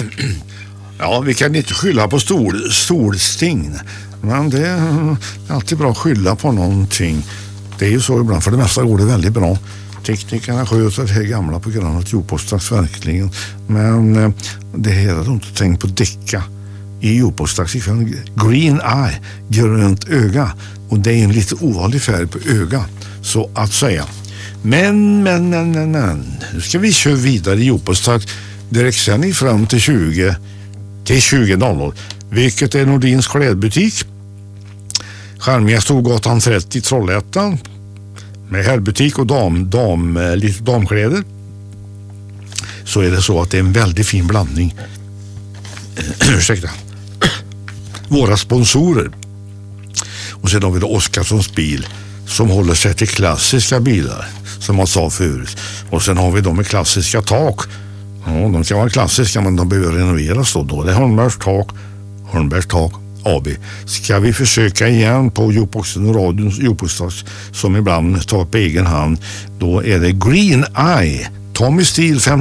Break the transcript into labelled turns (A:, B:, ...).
A: Ja, vi kan inte skylla på solsting. Men det är alltid bra att skylla på någonting. Det är ju så ibland, för det mesta går det väldigt bra. Teknikerna sköter det här gamla programmet Djupåstax verkligen. Men det här har de inte tänkt på däcka. I Djupåstax green eye, grönt öga. Och det är en lite ovanlig färg på öga, så att säga. Men. Nu ska vi köra vidare i Djupåstax direktsändning fram till 20:00. Vilket är Nordins klädbutik. Charmiga Storgatan 30 Trollhättan. Med herrbutik och lite damkläder. Så är det så att det är en väldigt fin blandning. Ursäkta. Våra sponsorer. Och sen har vi då Oskarssons bil som håller sig till klassiska bilar, som man sa förut. Och sen har vi de med klassiska tak. Ja, de kan vara klassiska, men de behöver renoveras då. Det är Holmbergs tak AB. Ska vi försöka igen på Djupåksen och radions Djupåstax som ibland tar på egen hand. Då är det Green Eye, Tommy Steele